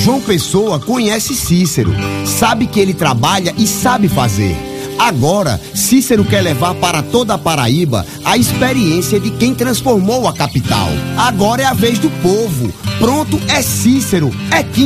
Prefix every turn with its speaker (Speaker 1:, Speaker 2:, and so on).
Speaker 1: João Pessoa conhece Cícero, sabe que ele trabalha e sabe fazer. Agora, Cícero quer levar para toda a Paraíba a experiência de quem transformou a capital. Agora é a vez do povo. Pronto, é Cícero, é Kim.